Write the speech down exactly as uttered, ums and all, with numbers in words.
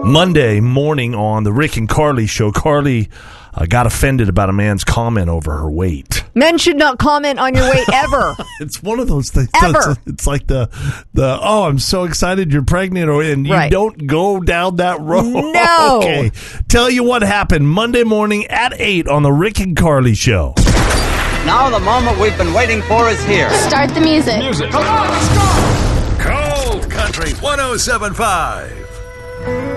Monday morning on the Rick and Carly show, Carly uh, got offended about a man's comment over her weight. Men should not comment on your weight ever. It's one of those things. Ever. It's, it's like the, the oh, I'm so excited you're pregnant, or and you Right. don't go down that road. No. Okay. Tell you what happened Monday morning at eight on the Rick and Carly show. Now the moment we've been waiting for is here. Start the music. Music. Come on, let's go! Cold Country one oh seven point five.